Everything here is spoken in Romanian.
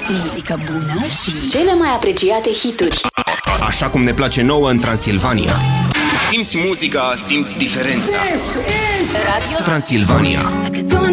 Muzică bună și cele mai apreciate hituri. Așa cum ne place nouă în Transilvania. Simți muzica, simți diferența. Radio Transilvania.